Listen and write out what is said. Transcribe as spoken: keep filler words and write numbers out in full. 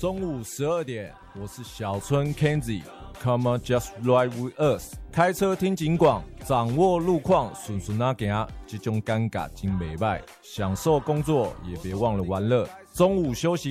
中午十二点，我是小春 Kenzie。Come on, just ride with us。开车听警广，掌握路况，顺顺那行，这种尴尬真袂歹。享受工作，也别忘了玩乐。中午休息。